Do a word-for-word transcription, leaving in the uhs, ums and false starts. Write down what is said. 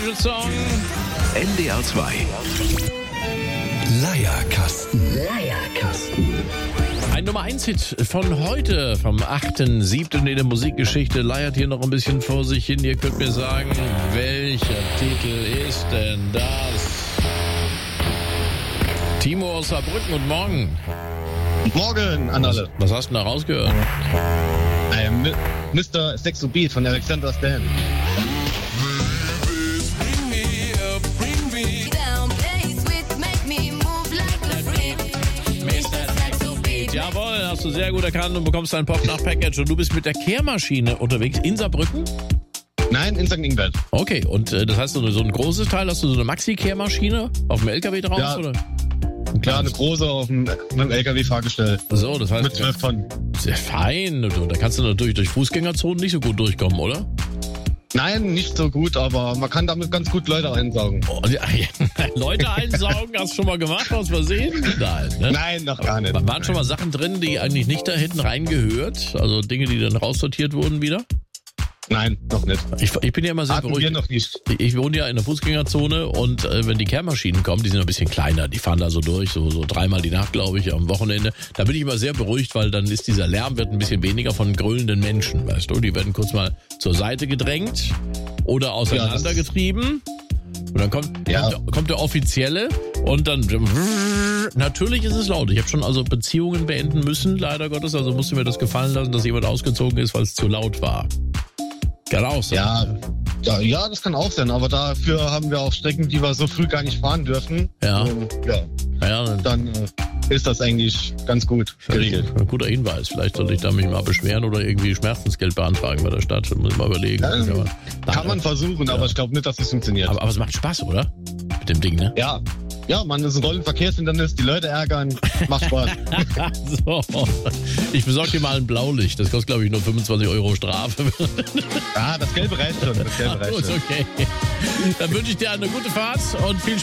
Favorite Song. N D R zwei. Leierkasten. Leierkasten. Ein Nummer eins Hit von heute, vom achten siebten in der Musikgeschichte, leiert hier noch ein bisschen vor sich hin. Ihr könnt mir sagen, welcher Titel ist denn das? Timo aus Saarbrücken, und morgen. Morgen an alle. Was, was hast du denn da rausgehört? Ähm, Mister Sexo Beat von Alexander Stan. Jawohl, hast du sehr gut erkannt und bekommst dein Pop-Nach-Package. Und du bist mit der Kehrmaschine unterwegs in Saarbrücken? Nein, in Sankt Ingbert. Okay, und äh, das heißt, so, so ein großes Teil, hast du so eine Maxi-Kehrmaschine auf dem L K W drauf? Ja. Oder? Ja, eine große auf dem, mit dem L K W-Fahrgestell. So, das heißt, Mit zwölf Tonnen. sehr fein. Und da kannst du natürlich durch Fußgängerzonen nicht so gut durchkommen, oder? Nein, nicht so gut, aber man kann damit ganz gut Leute einsaugen. Oh, ja, Leute einsaugen, hast du schon mal gemacht, aus Versehen? Nein, ne? Nein, noch gar nicht. Waren schon mal Sachen drin, die eigentlich nicht da hinten reingehört? Also Dinge, die dann raussortiert wurden wieder? Nein, noch nicht. Ich, ich bin ja immer sehr Hatten beruhigt. wir noch nicht. Ich, ich wohne ja in der Fußgängerzone und äh, wenn die Kehrmaschinen kommen, die sind ein bisschen kleiner, die fahren da so durch, so, so dreimal die Nacht, glaube ich, am Wochenende. Da bin ich immer sehr beruhigt, weil dann ist dieser Lärm wird ein bisschen weniger von grölenden Menschen, weißt du? Die werden kurz mal zur Seite gedrängt oder auseinandergetrieben. Und dann kommt, Ja. kommt, kommt der Offizielle und dann natürlich ist es laut. Ich habe schon also Beziehungen beenden müssen, leider Gottes. Also musste mir das gefallen lassen, dass jemand ausgezogen ist, weil es zu laut war. Kann auch sein. Ja, ja, ja, das kann auch sein, aber dafür haben wir auch Strecken, die wir so früh gar nicht fahren dürfen. Ja. Und, ja, Ja, dann, dann äh, ist das eigentlich ganz gut geregelt. ein guter Hinweis. Vielleicht sollte ich da mich mal beschweren oder irgendwie Schmerzensgeld beantragen bei der Stadt. Muss ich mal überlegen. Ja, kann man, Kann man versuchen, aber ich glaube nicht, dass es funktioniert. aber, aber es macht Spaß, oder? Mit dem Ding, ne? Ja, ja, man ist ein Rollenverkehrshindernis, die Leute ärgern, macht Spaß. So. Ich besorge dir mal ein Blaulicht. Das kostet, glaube ich, nur fünfundzwanzig Euro Strafe. Ah, das Gelbe reicht schon, das Gelbe reicht Gut, schon. okay. Dann wünsche ich dir eine gute Fahrt und viel Spaß.